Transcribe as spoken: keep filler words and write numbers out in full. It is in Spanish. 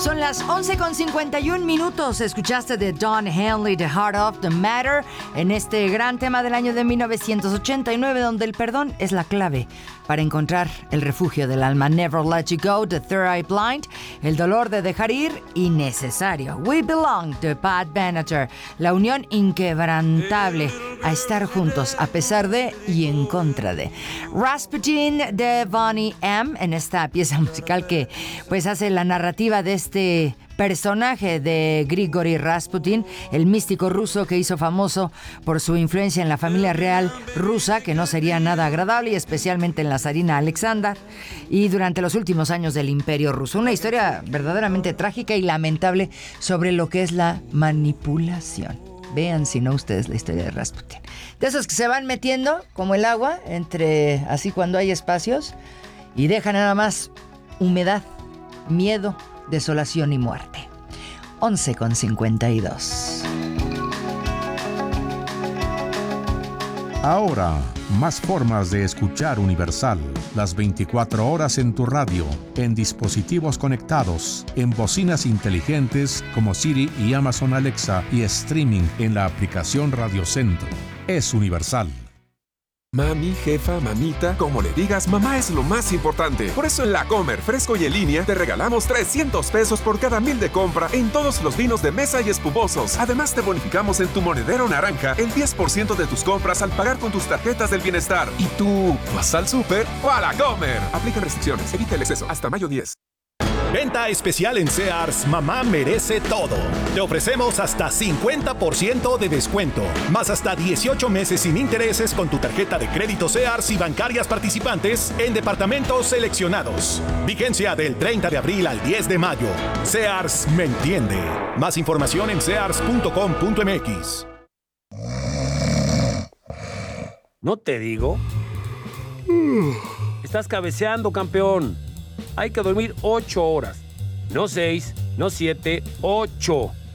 Son las once con cincuenta y un minutos. Escuchaste de Don Henley, The Heart of the Matter, en este gran tema del año de mil novecientos ochenta y nueve, donde el perdón es la clave para encontrar el refugio del alma. Never Let You Go, The Third Eye Blind, el dolor de dejar ir innecesario. We Belong, de Pat Benatar, la unión inquebrantable a estar juntos a pesar de y en contra de. Rasputin, de Bonnie M, en esta pieza musical que pues hace la narrativa de este personaje de Grigory Rasputin, el místico ruso que hizo famoso por su influencia en la familia real rusa, que no sería nada agradable, y especialmente en la zarina Alexandra, y durante los últimos años del Imperio Ruso. Una historia verdaderamente trágica y lamentable sobre lo que es la manipulación. Vean, si no, ustedes la historia de Rasputin. De esos que se van metiendo como el agua entre, así cuando hay espacios, y dejan nada más humedad, miedo, desolación y muerte. once con cincuenta y dos. Ahora, más formas de escuchar Universal. Las veinticuatro horas en tu radio, en dispositivos conectados, en bocinas inteligentes como Siri y Amazon Alexa, y streaming en la aplicación Radio Centro. Es Universal. Mami, jefa, mamita, como le digas, mamá es lo más importante. Por eso en La Comer, fresco y en línea, te regalamos trescientos pesos por cada mil de compra en todos los vinos de mesa y espumosos. Además, te bonificamos en tu monedero naranja el diez por ciento de tus compras al pagar con tus tarjetas del bienestar. ¿Y tú vas al súper o a La Comer? Aplican restricciones, evita el exceso. Hasta mayo diez. Venta especial en Sears, mamá merece todo. Te ofrecemos hasta cincuenta por ciento de descuento, más hasta dieciocho meses sin intereses con tu tarjeta de crédito Sears y bancarias participantes en departamentos seleccionados. Vigencia del treinta de abril al diez de mayo. Sears me entiende. Más información en sears punto com punto m x. ¿No te digo? Estás cabeceando, campeón. Hay que dormir ocho horas. No seis, no siete, ocho.